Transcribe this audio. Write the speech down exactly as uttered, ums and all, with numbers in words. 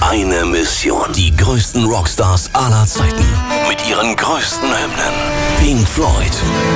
eine Mission. Die größten Rockstars aller Zeiten. Mit ihren größten Hymnen. Pink Floyd.